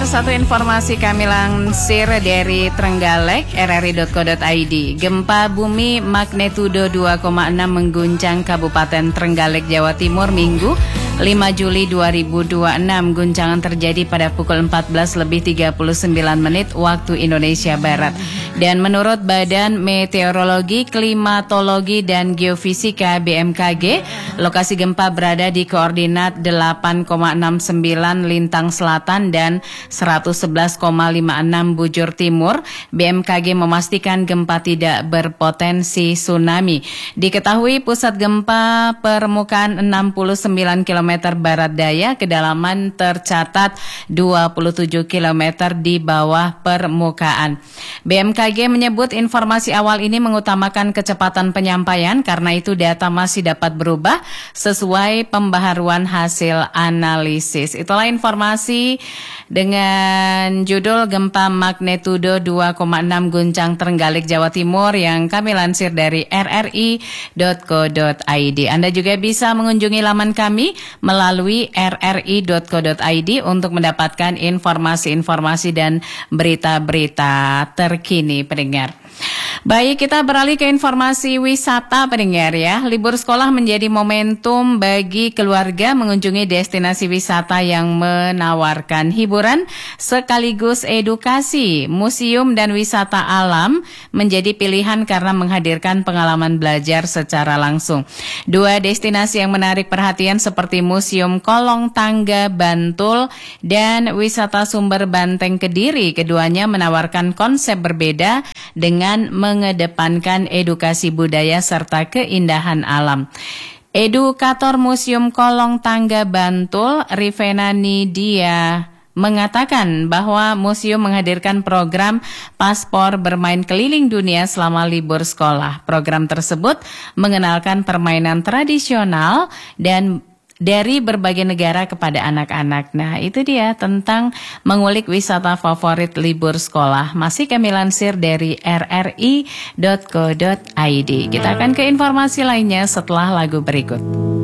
satu informasi kami lansir dari Trenggalek, rri.co.id. Gempa bumi magnitudo 2,6 mengguncang Kabupaten Trenggalek, Jawa Timur, Minggu 5 Juli 2026. Guncangan terjadi pada pukul 14:39 waktu Indonesia Barat. Dan menurut Badan Meteorologi, Klimatologi, dan Geofisika BMKG, lokasi gempa berada di koordinat 8,69 lintang selatan dan 111,56 bujur timur. BMKG memastikan gempa tidak berpotensi tsunami. Diketahui pusat gempa permukaan 69 km barat daya, kedalaman tercatat 27 km di bawah permukaan. BMKG menyebut informasi awal ini mengutamakan kecepatan penyampaian, karena itu data masih dapat berubah sesuai pembaharuan hasil analisis. Itulah informasi dengan judul gempa magnitudo 2,6 guncang Trenggalek, Jawa Timur yang kami lansir dari rri.co.id. Anda juga bisa mengunjungi laman kami melalui rri.co.id untuk mendapatkan informasi-informasi dan berita-berita terkini, pendengar. Baik, kita beralih ke informasi wisata, pendengar ya. Libur sekolah menjadi momentum bagi keluarga mengunjungi destinasi wisata yang menawarkan hiburan sekaligus edukasi. Museum dan wisata alam menjadi pilihan karena menghadirkan pengalaman belajar secara langsung. Dua destinasi yang menarik perhatian seperti Museum Kolong Tangga Bantul dan Wisata Sumber Banteng Kediri, keduanya menawarkan konsep berbeda dengan mengedepankan edukasi budaya serta keindahan alam. Edukator Museum Kolong Tangga Bantul, Rivena Nidia, mengatakan bahwa museum menghadirkan program paspor bermain keliling dunia selama libur sekolah. Program tersebut mengenalkan permainan tradisional dan dari berbagai negara kepada anak-anak. Nah, itu dia tentang mengulik wisata favorit libur sekolah. Masih kami lansir dari rri.co.id. Kita akan ke informasi lainnya setelah lagu berikut.